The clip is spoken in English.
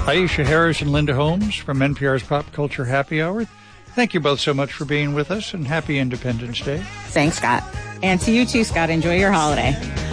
Aisha Harris and Linda Holmes from NPR's Pop Culture Happy Hour. Thank you both so much for being with us, and happy Independence Day. Thanks, Scott. And to you too, Scott. Enjoy your holiday.